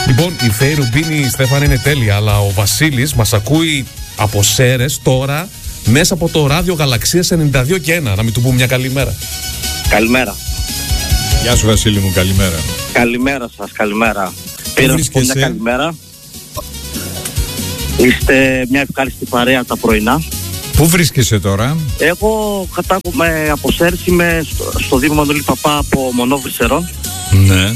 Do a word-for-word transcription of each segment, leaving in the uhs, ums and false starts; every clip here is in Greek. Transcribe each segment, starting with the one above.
Λοιπόν, η Φέη Ρουμπίνη, Στέφανε, είναι τέλεια, αλλά ο Βασίλης μας ακούει από Σέρρες τώρα μέσα από το ράδιο Γαλαξίας ενενήντα δύο και ένα. Να μην του πούμε μια καλημέρα. Καλημέρα. Γεια σου Βασίλη μου, καλημέρα. Καλημέρα σας, καλημέρα. Πήρα να πω μια καλημέρα. Είστε μια ευχάριστη παρέα τα πρωινά. Πού βρίσκεσαι τώρα? Εγώ κατάγομαι από Σέρρες, είμαι στο, στο Δήμο Μανώλη Παπά από Μονόβρη Σερών. Ναι.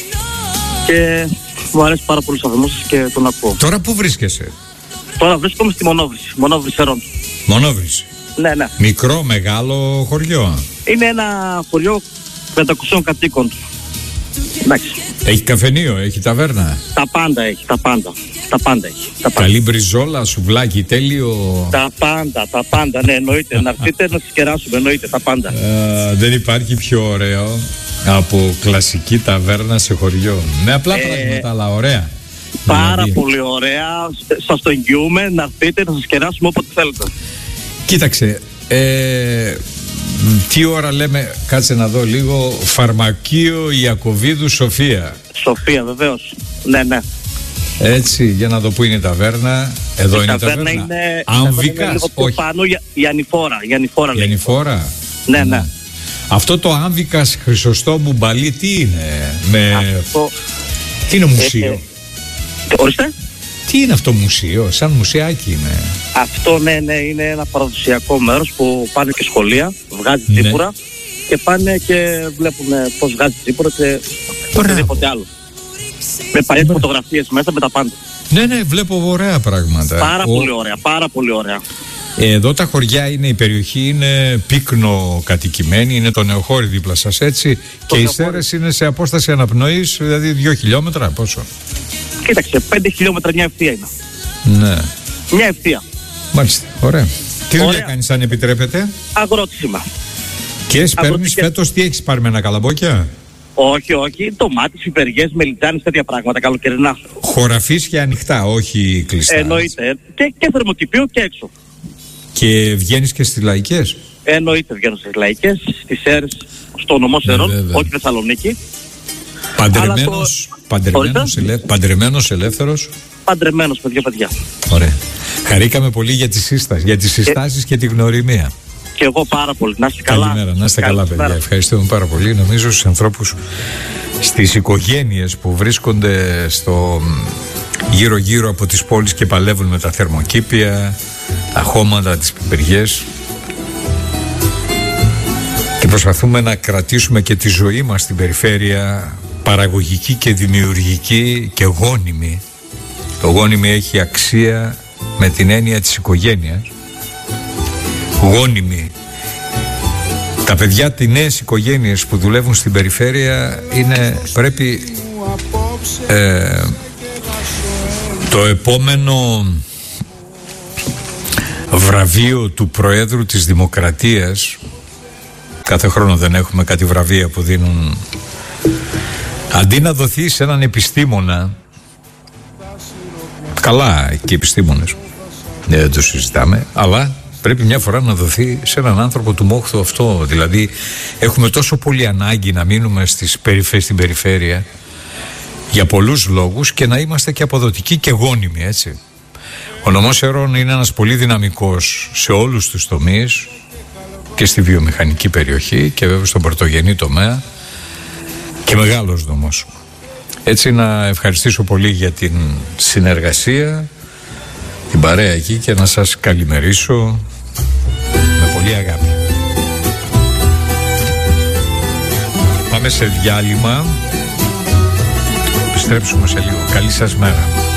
Και μου αρέσει πάρα πολύ ο σταθμός σας και τον ακούω. Τώρα πού βρίσκεσαι? Τώρα βρίσκομαι στη Μονόβρη, Μονόβρη Σερών. Μονόβρη. Ναι, ναι. Μικρό, μεγάλο χωριό? Είναι ένα χωριό πεντακόσιων κατοίκων. Εντάξει. Έχει καφενείο, έχει ταβέρνα? Τα πάντα έχει, τα πάντα. Τα πάντα έχει. Τα πάντα. Καλή μπριζόλα, σουβλάκι, τέλειο. Τα πάντα, τα πάντα, ναι, εννοείται. Να έρθετε να σας κεράσουμε, εννοείται, τα πάντα. Ε, δεν υπάρχει πιο ωραίο από κλασική ταβέρνα σε χωριό. Με απλά ε, πράγματα, αλλά ωραία. Πάρα δηλαδή, πολύ ωραία. Σας το εγγυούμε, να έρθετε να σας κεράσουμε όποτε θέλετε. Κοίταξε, ε, τι ώρα λέμε, κάτσε να δω λίγο, Φαρμακείο Ιακωβίδου Σοφία. Σοφία, βεβαίως. Ναι, ναι. Έτσι, για να δω πού είναι η ταβέρνα. Εδώ η είναι η ταβέρνα. Είναι, Αμβικάς, είναι λίγο πιο όχι. Πάνω, η, η Ανηφόρα. Η Ανηφόρα. Η Ανηφόρα. Ναι, ναι, ναι. Αυτό το Άμβικας Χρυσοστόμου Μπαλί τι είναι? Με... Αυτό... Τι είναι μουσείο? Ε, ε, ορίστε. Τι είναι αυτό μουσείο? Σαν μουσιάκι είναι. Αυτό ναι, ναι, είναι ένα παραδοσιακό μέρος που πάνε και σχολεία, βγάζει ναι. τσίπουρα και πάνε και βλέπουν πώς βγάζει τσίπουρα και οτιδήποτε άλλο. Με παλιές φωτογραφίες μέσα, με τα πάντα. Ναι, ναι, βλέπω ωραία πράγματα. Πάρα Ο... πολύ ωραία, πάρα πολύ ωραία. Εδώ τα χωριά είναι, η περιοχή είναι πύκνο κατοικημένη, είναι το Νεοχώρι δίπλα σας, έτσι. Το και οι Σέρρες είναι σε απόσταση αναπνοής, δηλαδή δύο χιλιόμετρα, πόσο? Κοίταξε, πέντε χιλιόμετρα μια ευθεία είναι. Ναι. Μια ευθεία. Μάλιστα, ωραία. Τι δουλειά κάνεις, αν επιτρέπετε? Αγρότης είμαι. Και παίρνεις φέτος, τι έχεις πάρει, με ένα καλαμπόκια? Όχι, όχι, ντομάτες, πιπεριές, μελιτζάνες, τέτοια πράγματα καλοκαιρινά. Χωραφής και ανοιχτά, όχι κλειστά. Εννοείται. Και, και θερμοκηπείο και έξω. Και βγαίνεις και στις λαϊκές? Εννοείται, βγαίνω στις λαϊκές, στις Σέρρες, στο νομό Σερών, όχι Θεσσαλονίκη. Παντρεμένος, το... παντρεμένος, ελε... παντρεμένος, ελεύθερος. Παντρεμένος με δύο παιδιά. Ωραία. Χαρήκαμε πολύ για τις σύστασεις, για τις συστάσεις και, και τη γνωριμία. Και εγώ πάρα πολύ. Να είστε καλά. Καλημέρα, να είστε καλά, παιδιά. Ευχαριστούμε πάρα πολύ. Νομίζω στους ανθρώπους, στις οικογένειες που βρίσκονται στο γύρω-γύρω από τις πόλεις και παλεύουν με τα θερμοκήπια, τα χώματα, τις πιπεριές, και προσπαθούμε να κρατήσουμε και τη ζωή μας στην περιφέρεια παραγωγική και δημιουργική και γόνιμη. Το γόνιμη έχει αξία με την έννοια της οικογένειας. Γόνιμη. Τα παιδιά, τις νέες οικογένειες που δουλεύουν στην περιφέρεια, είναι, πρέπει ε, το επόμενο βραβείο του Προέδρου της Δημοκρατίας, κάθε χρόνο δεν έχουμε κάτι βραβεία που δίνουν, αντί να δοθεί σε έναν επιστήμονα, καλά και οι επιστήμονες, δεν το συζητάμε, αλλά πρέπει μια φορά να δοθεί σε έναν άνθρωπο του μόχθου αυτό. Δηλαδή έχουμε τόσο πολύ ανάγκη να μείνουμε στις περιφέ, στην περιφέρεια για πολλούς λόγους και να είμαστε και αποδοτικοί και γόνιμοι, έτσι. Ο νομός Σερών είναι ένας πολύ δυναμικός σε όλους τους τομείς, και στη βιομηχανική περιοχή και βέβαια στον πρωτογενή τομέα, και μεγάλος νομός. Έτσι να ευχαριστήσω πολύ για την συνεργασία, την παρέα εκεί, και να σας καλημερίσω με πολύ αγάπη. Πάμε σε διάλειμμα, επιστρέψουμε σε λίγο. Καλή σας μέρα.